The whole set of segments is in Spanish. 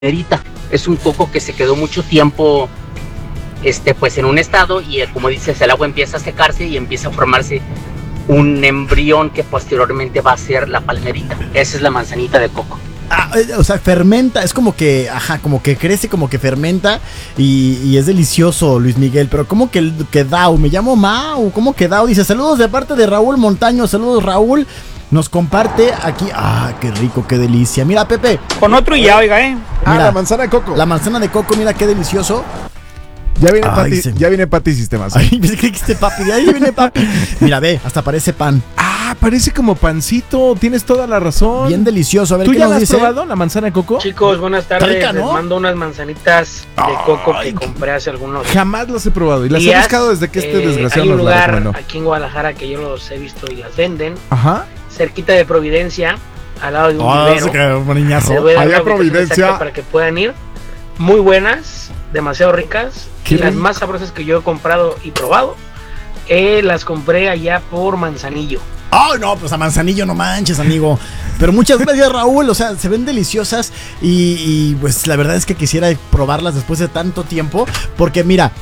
palmerita. Es un coco que se quedó mucho tiempo pues en un estado y como dices, el agua empieza a secarse y empieza a formarse un embrión que posteriormente va a ser la palmerita. Esa es la manzanita de coco. O sea, fermenta, es como que, como que crece, como que fermenta y es delicioso, Luis Miguel, pero ¿cómo que Dao? Me llamo Mau, ¿cómo que Dao? Dice, saludos de parte de Raúl Montaño, saludos Raúl, nos comparte aquí, qué rico, qué delicia, mira Pepe. Con otro y ya, oiga, Mira, la manzana de coco. La manzana de coco, mira qué delicioso. Ya viene Pati Sistemas. Ay, pensé que dijiste papi, ya viene papi. Mira, ve, hasta parece pan. Parece como pancito, tienes toda la razón. Bien delicioso, a ver, ¿tú ¿qué ya nos has dice? probado la manzana de coco? Chicos, buenas tardes. Rica, ¿no? Les mando unas manzanitas de coco que compré hace algunos Jamás las he probado y las he días. buscado desde que este desgraciado hay un nos la lugar recomendó. aquí en Guadalajara que yo los he visto y las venden, Ajá. cerquita de Providencia, al lado de un vivero. Niñazo. Les voy a dar Allá la ubicación Providencia. exacta para que puedan ir. Muy buenas, demasiado ricas. Qué Y las rico. más sabrosas que yo he comprado y probado, las compré allá por Manzanillo. Ay, no, pues a Manzanillo no manches, amigo. Pero muchas gracias, Raúl. O sea, se ven deliciosas y pues la verdad es que quisiera probarlas después de tanto tiempo. Porque mira,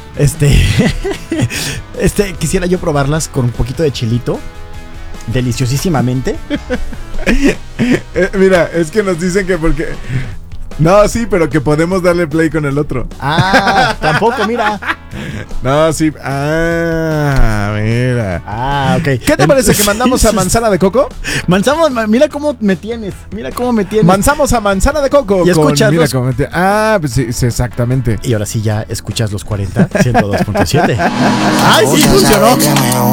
quisiera yo probarlas con un poquito de chilito. Deliciosísimamente. Mira, es que nos dicen que porque... No, sí, pero que podemos darle play con el otro. Tampoco, mira. No, sí. Mira. Ok. ¿Qué te parece que mandamos a manzana de coco? Mira cómo me tienes. Manzamos a manzana de coco. Y escuchas mira los... cómo pues sí, exactamente. Y ahora sí ya escuchas los 40, 102.7. ¡Ay, sí, funcionó!